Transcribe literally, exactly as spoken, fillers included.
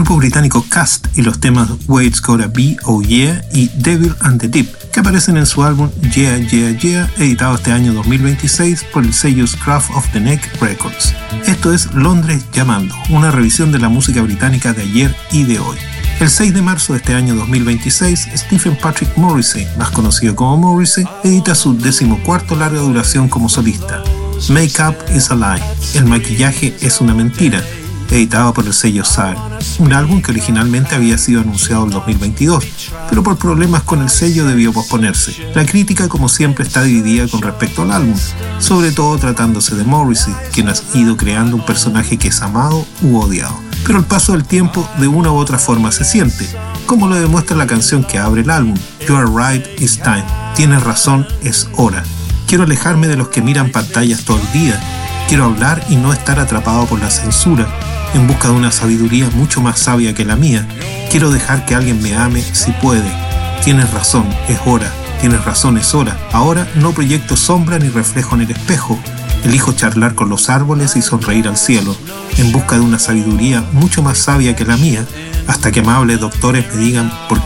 grupo británico Cast y los temas Wait's Gotta Be, Oh Yeah y Devil and the Deep, que aparecen en su álbum Yeah Yeah Yeah, editado este año dos mil veintiséis por el sello Scruff of the Neck Records. Esto es Londres Llamando, una revisión de la música británica de ayer y de hoy. El seis de marzo de este año dos mil veintiséis, Stephen Patrick Morrissey, más conocido como Morrissey, edita su decimocuarto larga duración como solista, Make-up is a Lie, El maquillaje es una mentira, editado por el sello Sire, un álbum que originalmente había sido anunciado en dos mil veintidós, pero por problemas con el sello debió posponerse. La crítica, como siempre, está dividida con respecto al álbum, sobre todo tratándose de Morrissey, quien ha ido creando un personaje que es amado u odiado. Pero el paso del tiempo de una u otra forma se siente, como lo demuestra la canción que abre el álbum, You Are Right, It's Time. Tienes razón, es hora. Quiero alejarme de los que miran pantallas todo el día. Quiero hablar y no estar atrapado por la censura, en busca de una sabiduría mucho más sabia que la mía. Quiero dejar que alguien me ame si puede. Tienes razón, es hora. Tienes razón, es hora. Ahora no proyecto sombra ni reflejo en el espejo. Elijo charlar con los árboles y sonreír al cielo, en busca de una sabiduría mucho más sabia que la mía, hasta que amables doctores me digan por